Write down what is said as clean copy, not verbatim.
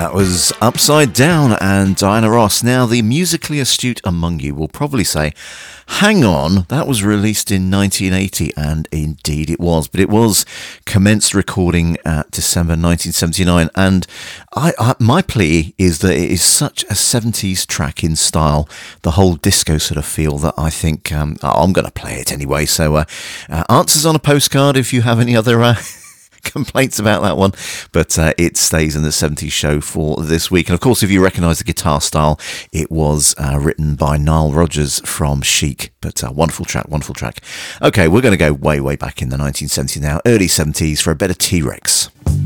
That was Upside Down and Diana Ross. Now, the musically astute among you will probably say, hang on, that was released in 1980, and indeed it was, but it was commenced recording at December 1979, and my plea is that it is such a 70s track in style, the whole disco sort of feel, that I think I'm going to play it anyway. So answers on a postcard if you have any other complaints about that one, but it stays in the 70s show for this week. And of course, if you recognise the guitar style, it was written by Nile Rodgers from Chic, but wonderful track. Okay, we're going to go way back in the 1970s now, early 70s, for a bit of T-Rex.